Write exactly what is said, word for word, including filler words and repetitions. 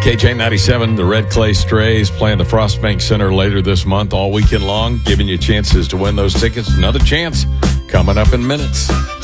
K J ninety-seven, the Red Clay Strays playing the Frostbank Center later this month, all weekend long, giving you chances to win those tickets. Another chance coming up in minutes.